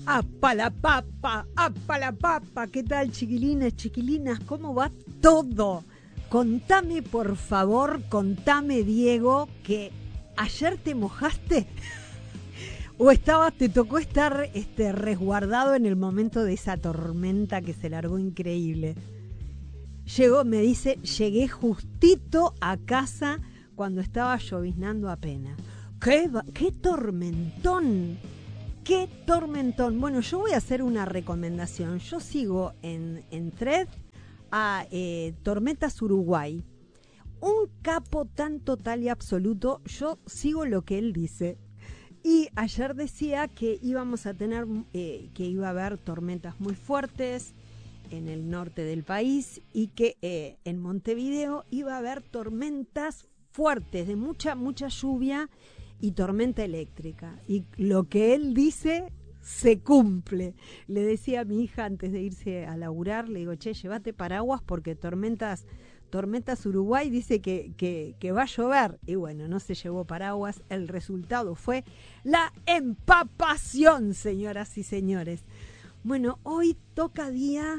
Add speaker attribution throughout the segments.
Speaker 1: ¡Apa la papa! ¿Qué tal, chiquilines, chiquilinas? ¿Cómo va todo? Contame, por favor, contame, Diego, que ayer te mojaste o te tocó estar resguardado en el momento de esa tormenta que se largó increíble. Me dice, llegué justito a casa cuando estaba lloviznando apenas. ¡Qué tormentón! ¡Qué tormentón! Bueno, yo voy a hacer una recomendación. Yo sigo en Thread a Tormentas Uruguay. Un capo tan total y absoluto. Yo sigo lo que él dice. Y ayer decía que íbamos a tener, que iba a haber tormentas muy fuertes en el norte del país y que en Montevideo iba a haber tormentas fuertes, de mucha lluvia y tormenta eléctrica. Y lo que él dice se cumple. Le decía a mi hija antes de irse a laburar, le digo, che, llévate paraguas porque Tormentas Uruguay dice que va a llover. Y bueno, no se llevó paraguas. El resultado fue la empapación, señoras y señores. Bueno, hoy toca día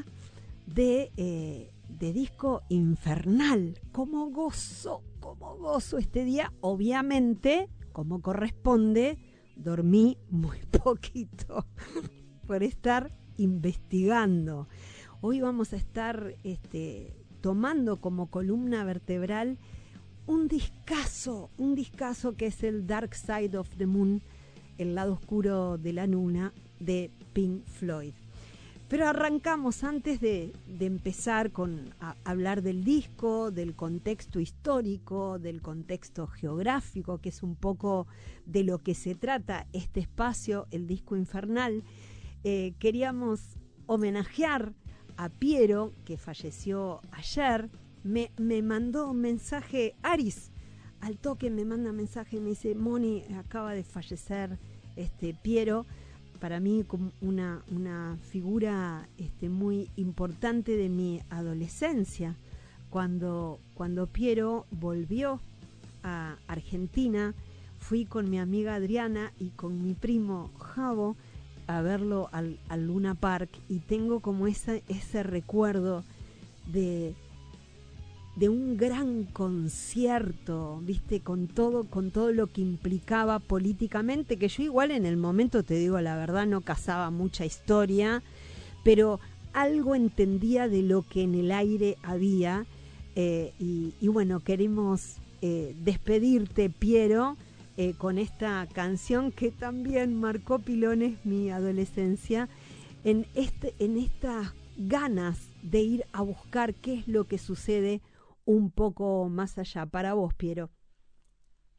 Speaker 1: de disco infernal. ¿Cómo gozo este día? Obviamente, como corresponde, dormí muy poquito por estar investigando. Hoy vamos a estar tomando como columna vertebral un discazo que es el Dark Side of the Moon, el lado oscuro de la luna, de Pink Floyd. Pero arrancamos antes de empezar a hablar del disco, del contexto histórico, del contexto geográfico, que es un poco de lo que se trata este espacio, el disco infernal. Queríamos homenajear a Piero, que falleció ayer. Me mandó un mensaje, Aris, al toque me manda un mensaje y me dice, Moni, acaba de fallecer Piero. Para mí como una figura muy importante de mi adolescencia. Cuando Piero volvió a Argentina, fui con mi amiga Adriana y con mi primo Javo a verlo al Luna Park, y tengo como ese recuerdo de un gran concierto, ¿viste? Con todo lo que implicaba políticamente, que yo igual en el momento, te digo la verdad, no cazaba mucha historia, pero algo entendía de lo que en el aire había, y bueno, queremos despedirte, Piero, con esta canción que también marcó pilones mi adolescencia, en estas ganas de ir a buscar qué es lo que sucede un poco más allá. Para vos, Piero.